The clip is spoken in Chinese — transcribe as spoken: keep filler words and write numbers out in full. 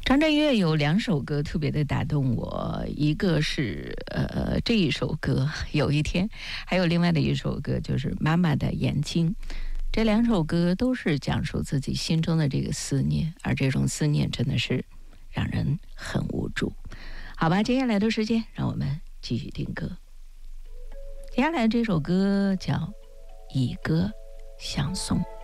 张震岳有两首歌特别的打动我，一个是呃这一首歌有一天，还有另外的一首歌就是妈妈的眼睛。这两首歌都是讲述自己心中的这个思念，而这种思念真的是让人很无助。好吧，接下来的时间让我们继续听歌。接下来这首歌叫《以歌相送》。